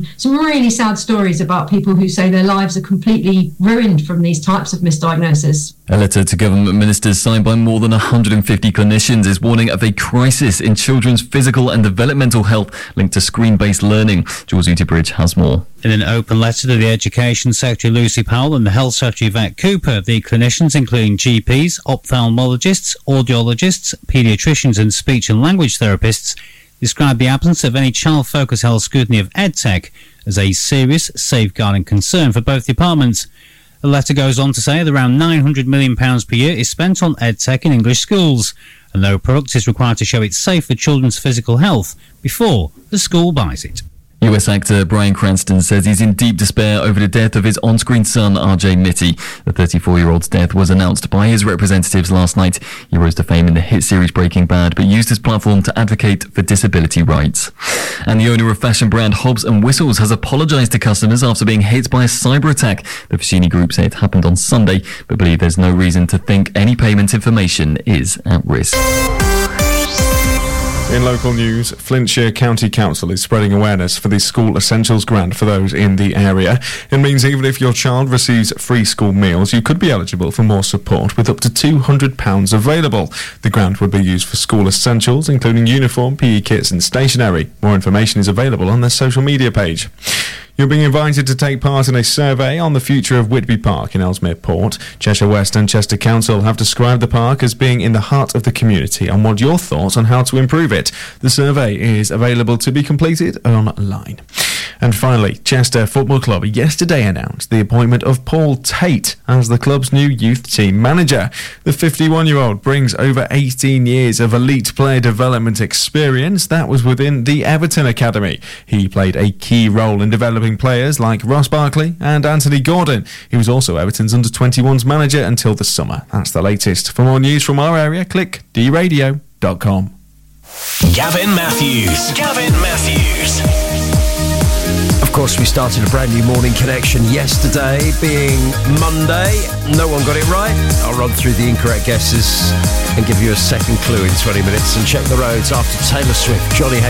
some really sad stories about people who say their lives are completely ruined from these types of misdiagnosis. A letter to government ministers signed by more than 150 clinicians is warning of a crisis in children's physical and developmental health linked to screen-based learning. Jules Utterbridge has more. In an open letter to the Education Secretary Lucy Powell and the Health Secretary Vet Cooper, the clinicians, including GPs, ophthalmologists, audiologists, paediatricians and speech and language therapists, described the absence of any child-focused health scrutiny of EdTech as a serious safeguarding concern for both departments. The letter goes on to say that around £900 million per year is spent on EdTech in English schools, and no product is required to show it's safe for children's physical health before the school buys it. US actor Bryan Cranston says he's in deep despair over the death of his on-screen son, RJ Mitty. The 34-year-old's death was announced by his representatives last night. He rose to fame in the hit series Breaking Bad, but used his platform to advocate for disability rights. And the owner of fashion brand Hobbs & Whistles has apologised to customers after being hit by a cyber attack. The Foschini Group say it happened on Sunday, but believe there's no reason to think any payment information is at risk. In local news, Flintshire County Council is spreading awareness for the School Essentials Grant for those in the area. It means even if your child receives free school meals, you could be eligible for more support with up to £200 available. The grant would be used for school essentials, including uniform, PE kits and stationery. More information is available on their social media page. You're being invited to take part in a survey on the future of Whitby Park in Ellesmere Port. Cheshire West and Chester Council have described the park as being in the heart of the community and want your thoughts on how to improve it. The survey is available to be completed online. And finally, Chester Football Club yesterday announced the appointment of Paul Tate as the club's new youth team manager. The 51-year-old brings over 18 years of elite player development experience that was within the Everton Academy. He played a key role in developing players like Ross Barkley and Anthony Gordon. He was also Everton's under-21s manager until the summer. That's the latest. For more news from our area, click dradio.com. Gavin Matthews. Of course, we started a brand new Morning Connection yesterday, being Monday. No one got it right. I'll run through the incorrect guesses and give you a second clue in 20 minutes and check the roads after Taylor Swift, Johnny Hay.